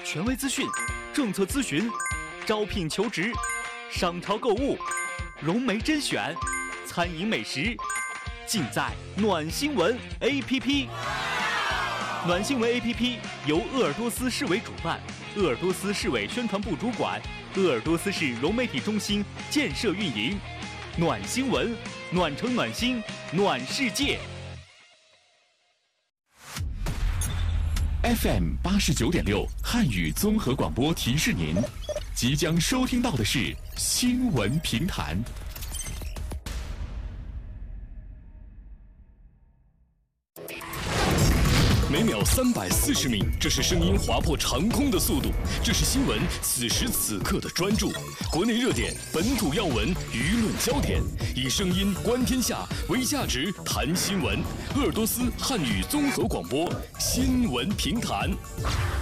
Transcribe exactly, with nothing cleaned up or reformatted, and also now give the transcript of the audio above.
权威资讯、政策咨询、招聘求职、商超购物、融媒甄选、餐饮美食，尽在暖新闻 A P P。暖新闻 A P P 由鄂尔多斯市委主办，鄂尔多斯市委宣传部主管，鄂尔多斯市融媒体中心建设运营。暖新闻，暖城暖心，暖世界。 F M 八十九点六汉语综合广播提示您，即将收听到的是新闻评弹。每秒三百四十米，这是声音划破长空的速度，这是新闻此时此刻的专注。国内热点、本土要闻、舆论焦点，以声音观天下，为价值谈新闻。鄂尔多斯汉语综合广播新闻评弹。